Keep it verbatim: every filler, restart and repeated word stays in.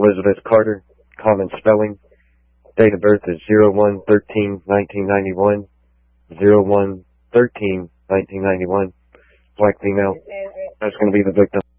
Elizabeth Carter, common spelling. Date of birth is zero one thirteen nineteen ninety-one. zero one thirteen nineteen ninety-one. Black female. That's going to be the victim.